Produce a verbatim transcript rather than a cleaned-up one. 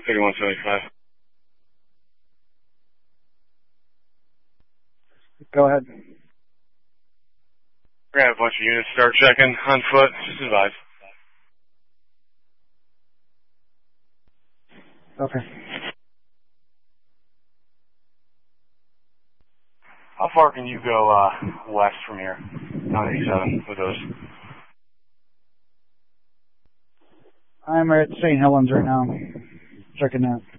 thirty-one seventy-five. Go ahead. We're gonna have a bunch of units start checking on foot. Just advise. Okay. How far can you go uh, west from here on eighty-seven with those? I'm at Saint Helens right now. Checking that.